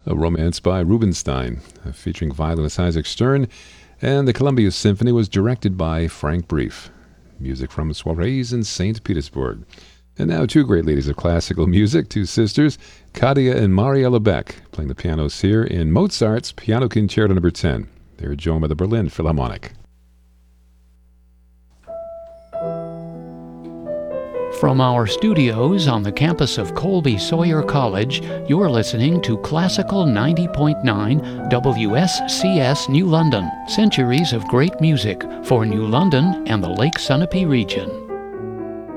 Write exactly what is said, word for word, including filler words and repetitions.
A Romance by Rubinstein, uh, featuring violinist Isaac Stern, and the Columbia Symphony was directed by Frank Brief. Music from Soirees in Saint Petersburg. And now two great ladies of classical music, two sisters, Katia and Mariella Beck, playing the pianos here in Mozart's Piano Concerto number ten. They're joined by the Berlin Philharmonic. From our studios on the campus of Colby Sawyer College, you're listening to Classical ninety point nine W S C S New London, centuries of great music for New London and the Lake Sunapee region.